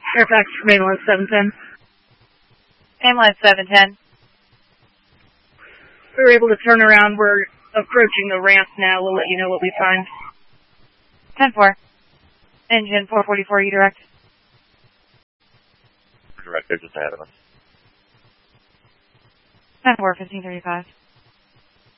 Fairfax, Mainline 710. Mainline 710. We're able to turn around. We're approaching the ramp now. We'll let you know what we find. 10-4. Engine 444, you direct. Direct, they're just ahead of us. 10-4, 1535.